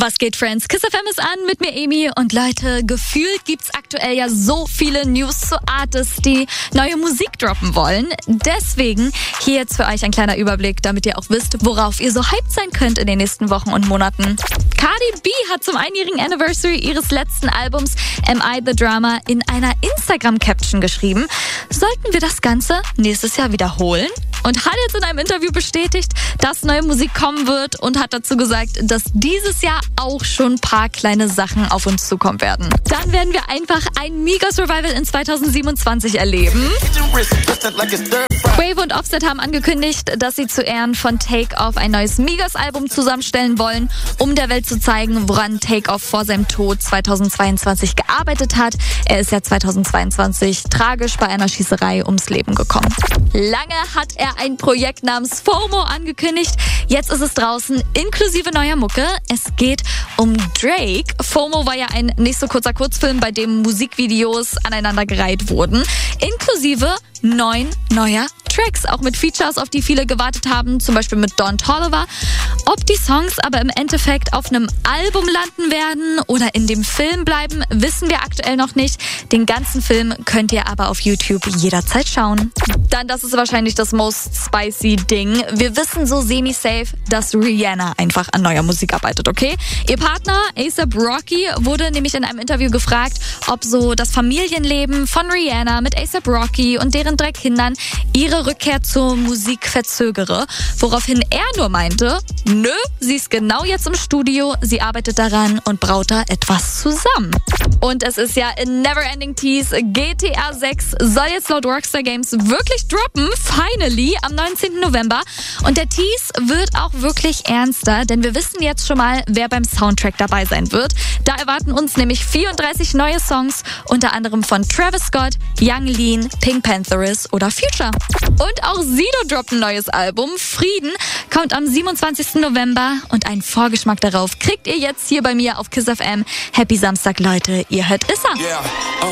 Was geht, Friends? Kiss FM ist an, mit mir Emi. Und Leute, gefühlt gibt's aktuell ja so viele News zu Artists, die neue Musik droppen wollen. Deswegen hier jetzt für euch ein kleiner Überblick, damit ihr auch wisst, worauf ihr so hyped sein könnt in den nächsten Wochen und Monaten. Cardi B hat zum einjährigen Anniversary ihres letzten Albums Am I the Drama in einer Instagram-Caption geschrieben. Sollten wir das Ganze nächstes Jahr wiederholen? Und hat jetzt in einem Interview bestätigt, dass neue Musik kommen wird und hat dazu gesagt, dass dieses Jahr auch schon ein paar kleine Sachen auf uns zukommen werden. Dann werden wir einfach ein Migos-Revival in 2027 erleben. Quavo und Offset haben angekündigt, dass sie zu Ehren von Take-Off ein neues Migos-Album zusammenstellen wollen, um der Welt zu zeigen, woran Take-Off vor seinem Tod 2022 gearbeitet hat. Er ist ja 2022 tragisch bei einer Schießerei ums Leben gekommen. Lange hat er ein Projekt namens FOMO angekündigt. Jetzt ist es draußen, inklusive neuer Mucke. Es geht um Drake. FOMO war ja ein nicht so kurzer Kurzfilm, bei dem Musikvideos aneinandergereiht wurden, inklusive 9 neuer Tracks, auch mit Features, auf die viele gewartet haben, zum Beispiel mit Don Toliver. Ob die Songs aber im Endeffekt auf einem Album landen werden oder in dem Film bleiben, wissen wir aktuell noch nicht. Den ganzen Film könnt ihr aber auf YouTube jederzeit schauen. Dann, das ist wahrscheinlich das most spicy Ding. Wir wissen so semi-safe, dass Rihanna einfach an neuer Musik arbeitet, okay? Ihr Partner A$AP Rocky wurde nämlich in einem Interview gefragt, ob so das Familienleben von Rihanna mit A$AP Rocky und deren 3 Kindern ihre Rückkehr zur Musik verzögere, woraufhin er nur meinte, nö, sie ist genau jetzt im Studio, sie arbeitet daran und braut da etwas zusammen. Und es ist ja in Neverending Tease, GTA 6 soll jetzt laut Rockstar Games wirklich droppen, finally, am 19. November. Und der Tease wird auch wirklich ernster, denn wir wissen jetzt schon mal, wer beim Soundtrack dabei sein wird. Da erwarten uns nämlich 34 neue Songs, unter anderem von Travis Scott, Young Lean, Pink Pantheress oder Future. Und auch Sido droppt ein neues Album. Frieden kommt am 27. November und einen Vorgeschmack darauf kriegt ihr jetzt hier bei mir auf Kiss FM. Happy Samstag, Leute. Ihr hört Issa.